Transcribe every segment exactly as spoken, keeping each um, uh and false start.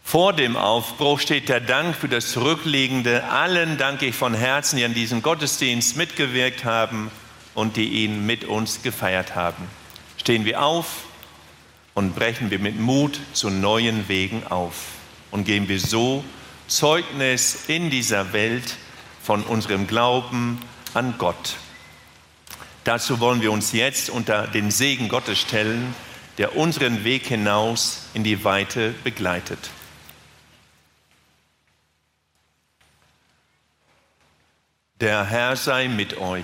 Vor dem Aufbruch steht der Dank für das Zurückliegende. Allen danke ich von Herzen, die an diesem Gottesdienst mitgewirkt haben und die ihn mit uns gefeiert haben. Stehen wir auf und brechen wir mit Mut zu neuen Wegen auf und geben wir so Zeugnis in dieser Welt von unserem Glauben an Gott. Dazu wollen wir uns jetzt unter den Segen Gottes stellen, der unseren Weg hinaus in die Weite begleitet. Der Herr sei mit euch.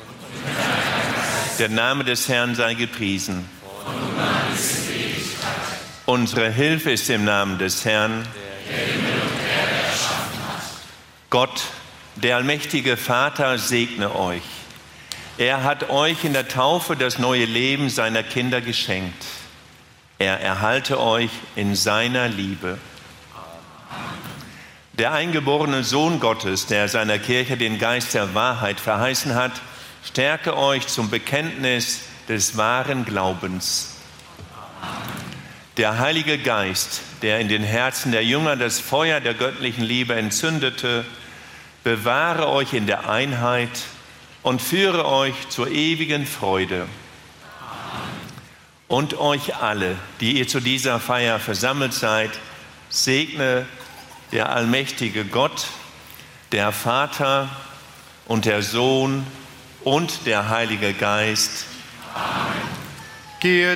Der Name des Herrn sei gepriesen. Unsere Hilfe ist im Namen des Herrn, der Himmel und Erde erschaffen hat. Gott, der allmächtige Vater, segne euch. Er hat euch in der Taufe das neue Leben seiner Kinder geschenkt. Er erhalte euch in seiner Liebe. Der eingeborene Sohn Gottes, der seiner Kirche den Geist der Wahrheit verheißen hat, stärke euch zum Bekenntnis des wahren Glaubens. Der Heilige Geist, der in den Herzen der Jünger das Feuer der göttlichen Liebe entzündete, bewahre euch in der Einheit und führe euch zur ewigen Freude. Und euch alle, die ihr zu dieser Feier versammelt seid, segne der allmächtige Gott, der Vater und der Sohn und der Heilige Geist. Amen. Geht